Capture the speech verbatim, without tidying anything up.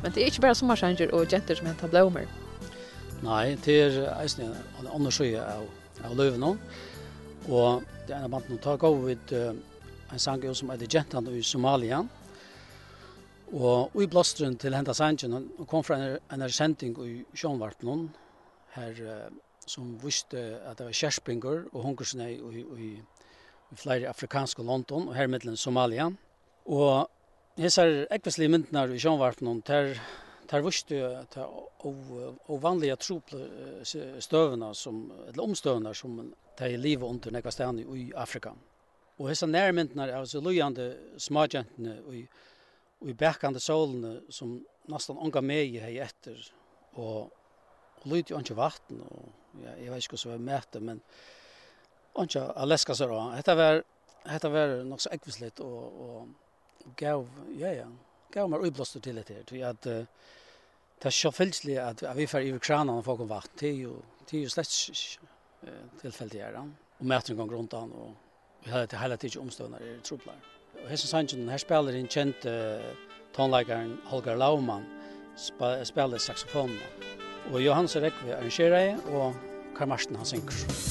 Men det är inte bara sommarsanger och jenter som hämtar blommor. Nej, det är en annan sida av, av löven. Och det är en band som tar gå vid en sang som heter Gentan i Somalia. Och i blåstren till hända sangen kom från en, en sändning i Sjönvarpen här som visste att det var kärspringar och hungersnöd i, i, i flera afrikanska London och här mellan Somalia. Och dessa ekvisliga myndnar i Sjönvarpen där där visste att ovanliga tropla stövna som eller omstövnar som de i livet under några ställen i Afrika. Och dessa närmyndnar är så lojande smågentene i och i bäckande solen som nästan ångar med i efter och och lite inte vatten och ja, jag vet inte så vad mäta men inte alaska så då. Det var det var nog så ekvisligt och och gav ja ja gav mig uppblåst till det till att det är så fältsligt att vi får i kranen och få vatten till ju till ju slett tillfälligt är och mätningen går runt an och vi hade det hela tiden omstående i trupplar. Och här sangen här spelar en känd uh, tonläggaren Holger Laumann sp spelar saxofon. Och Johannes Rekve arrangerar och Karl Marsten han synger.